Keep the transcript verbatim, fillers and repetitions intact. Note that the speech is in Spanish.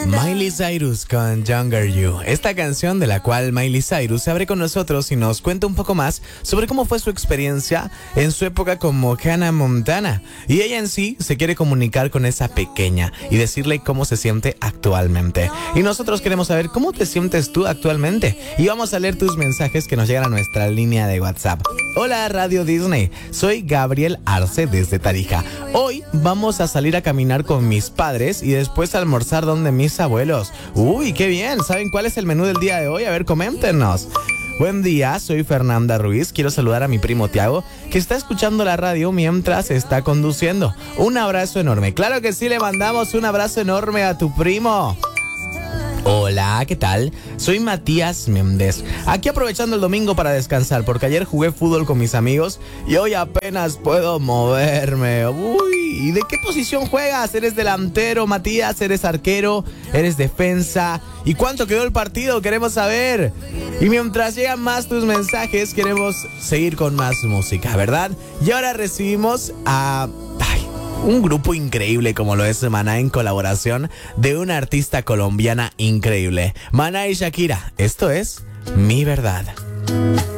Miley Cyrus con Younger You. Esta canción de la cual Miley Cyrus se abre con nosotros y nos cuenta un poco más sobre cómo fue su experiencia en su época como Hannah Montana. Y ella en sí se quiere comunicar con esa pequeña y decirle cómo se siente actualmente. Y nosotros queremos saber cómo te sientes tú actualmente. Y vamos a leer tus mensajes que nos llegan a nuestra línea de WhatsApp. Hola Radio Disney, soy Gabriel Arce desde Tarija. Hoy vamos a salir a caminar con mis padres y después a almorzar donde mis abuelos. Uy, qué bien. ¿Saben cuál es el menú del día de hoy? A ver, coméntenos. Buen día, soy Fernanda Ruiz. Quiero saludar a mi primo Tiago, que está escuchando la radio mientras está conduciendo. Un abrazo enorme. Claro que sí, le mandamos un abrazo enorme a tu primo. Hola, ¿qué tal? Soy Matías Méndez. Aquí aprovechando el domingo para descansar, porque ayer jugué fútbol con mis amigos y hoy apenas puedo moverme. Uy, ¿y de qué posición juegas? ¿Eres delantero, Matías? ¿Eres arquero? ¿Eres defensa? ¿Y cuánto quedó el partido? Queremos saber. Y mientras llegan más tus mensajes, queremos seguir con más música, ¿verdad? Y ahora recibimos a... un grupo increíble como lo es Maná en colaboración de una artista colombiana increíble, Maná y Shakira. Esto es Mi Verdad.